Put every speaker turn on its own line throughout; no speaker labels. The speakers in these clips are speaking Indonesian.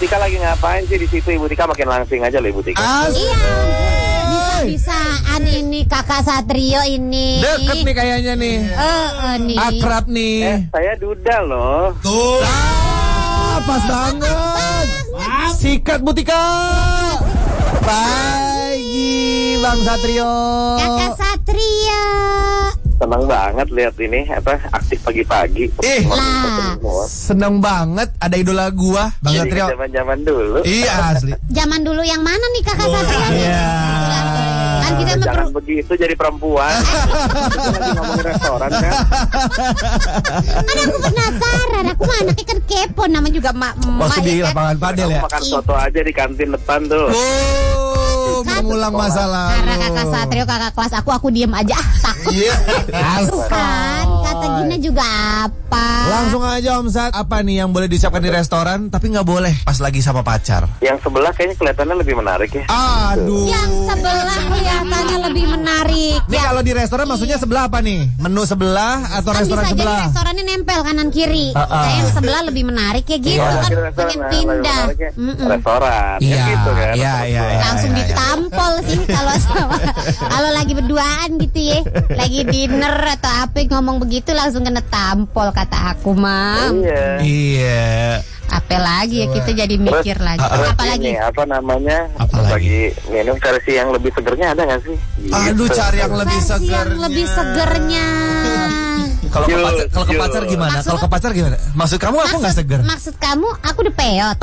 Tika lagi ngapain sih di situ? Ibu Tika makin langsing aja loh Ibu Tika.
Iya, bisa-bisaan ini kakak Satrio ini.
Deket nih kayaknya nih.
Nih.
Akrab nih.
Saya Duda loh.
Tuh. Pas banget. Sikat Bu Tika. Pagi Bang Satrio.
Kakak Satrio.
Senang banget lihat ini aktif pagi-pagi.
Lah.
Seneng banget ada idola gua Bang
Jadi
Satrio.
zaman-zaman dulu.
Iya asli.
Zaman dulu yang mana nih kakak Satrio?
Iya.
Kan kita
Jangan begitu jadi perempuan. Kita lagi ngomongin restoran kan.
Kan aku penasaran, aku mah anaknya kan kepo, namanya juga mak
Waktu di
ya kan?
lapangan padel ya.
Makan soto aja di kantin depan tuh.
Mengulang masa lalu.
Karena kakak Satrio kakak kelas aku diem aja takut.
Iya.
Kan kata Gina juga apa?
Langsung aja Om Sat, apa nih yang boleh disiapkan di restoran tapi nggak boleh pas lagi sama pacar?
Yang sebelah kayaknya kelihatannya lebih menarik ya.
Aduh.
Yang sebelah kelihatannya lebih menarik.
Ini kalau di restoran maksudnya sebelah apa nih? Menu sebelah atau
Kan
restoran
bisa jadi
sebelah?
restorannya nempel kanan kiri. Kayak yang sebelah lebih menarik ya gitu
Kalau
kan
lagi restoran,
pengen pindah.
Restoran.
Iya,
Ya gitu kan.
iya.
Langsung ditampol sih kalau kalau lagi berduaan gitu ya, lagi dinner atau apa ngomong begitu langsung kena tampol kata aku mam.
Iya.
Iya.
Apa lagi ya kita jadi mikir lagi.
Terus
Apalagi
ini, apa namanya?
Apalagi?
Lagi minum versi yang lebih segernya ada nggak sih?
Aduh,
Gitu.
cari yang lebih
versi
seger.
yang lebih segernya.
Kalau ke
Yul,
pacar, kalau ke
Yul.
pacar gimana?
Maksud-
Kalau ke pacar gimana? Maksud kamu aku nggak seger?
Maksud kamu aku udah peot.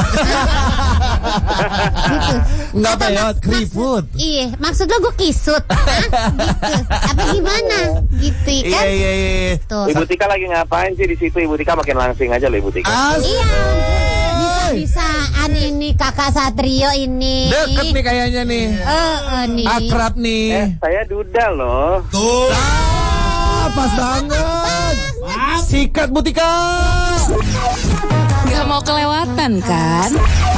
Gitu.
Nggak
Atau
peot,
maksud-
keriput.
Iya, maksud lo gue kisut. Hah? Gitu. Apa gimana? Gitu kan?
Iya.
Tuh.
Ibu Tika lagi ngapain sih di situ? Ibu Tika makin langsing aja loh Ibu Tika.
Iya, bisa-bisaan ini kakak Satrio ini.
Deket nih kayaknya nih.
Nih.
Akrab nih.
Saya Duda loh.
Tuh. Pas banget. Sikat Bu Tika.
Gak mau kelewatan kan?